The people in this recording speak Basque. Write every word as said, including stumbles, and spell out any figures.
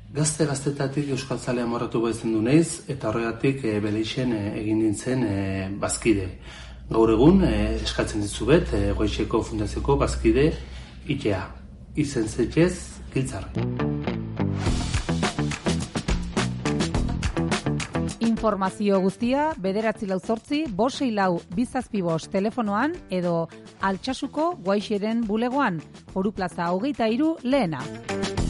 Gazte-gaztetatik euskaltzalea morratu baitzen du naiz, eta horregatik e, Beleixen e, egin nintzen e, bazkide. Gaur egun e, eskatzen ditzuet e, Goixeko Fundazioko bazkide itea. Izen zetxez, giltzar. Informazio guztia bederatzi lau zortzi, bost sei lau bizazpi bost telefonoan edo Altsasuko Goixeren bulegoan, Foru Plaza hogeita hiru lehena.